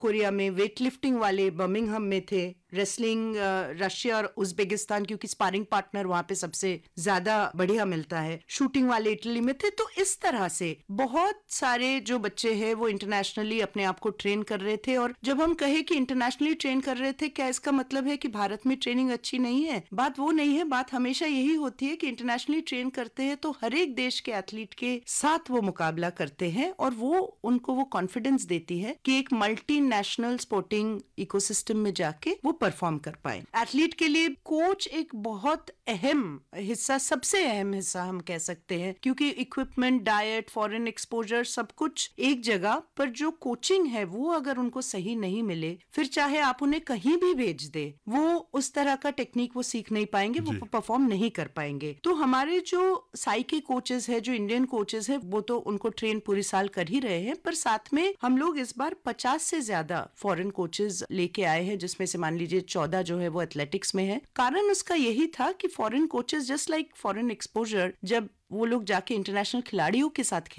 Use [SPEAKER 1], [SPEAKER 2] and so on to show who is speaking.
[SPEAKER 1] Korea में weight lifting वाले Birmingham में थे, रेसलिंग रशिया और उज्बेकिस्तान, क्योंकि स्पारिंग पार्टनर वहां पे सबसे ज्यादा बढ़िया मिलता है, शूटिंग वाले इटली में थे। तो इस तरह से बहुत सारे जो बच्चे हैं वो इंटरनेशनली अपने आप को ट्रेन कर रहे थे। और जब हम कहे कि इंटरनेशनली ट्रेन कर रहे थे, क्या इसका मतलब है कि भारत में ट्रेनिंग अच्छी नहीं है? बात वो नहीं है। बात हमेशा यही होती है कि इंटरनेशनली ट्रेन करते हैं तो हर एक देश के एथलीट के साथ वो मुकाबला करते हैं और वो उनको वो कॉन्फिडेंस देती है कि एक मल्टीनेशनल स्पोर्टिंग इकोसिस्टम में जाके वो परफॉर्म कर पाए। एथलीट के लिए कोच एक बहुत अहम हिस्सा, सबसे अहम हिस्सा हम कह सकते हैं, क्योंकि इक्विपमेंट, डाइट, फॉरेन एक्सपोजर सब कुछ एक जगह पर। जो कोचिंग है वो अगर उनको सही नहीं मिले, फिर चाहे आप उन्हें कहीं भी भेज दे, वो उस तरह का टेक्निक वो सीख नहीं पाएंगे, वो परफॉर्म नहीं कर पाएंगे। तो हमारे जो साई के कोचेस है, जो इंडियन कोचेस है, वो तो उनको ट्रेन पूरी साल कर ही रहे हैं, पर साथ में हम लोग इस बार 50 से ज्यादा फॉरेन कोचेस लेके आए हैं, जिसमें से मान लीजिए 14 जो है वो एथलेटिक्स में है। कारण उसका यही था कि foreign coaches just like foreign exposure, जब वो लोग जाके इंटरनेशनल खिलाड़ियों के साथ